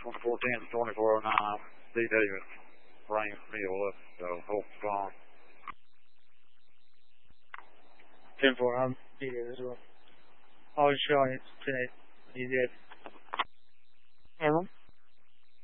14 2409, D. Davis, rain for me to look, so hope gone. 10-4, I'm D. Davis as well. I was showing it today. He's dead. Hello?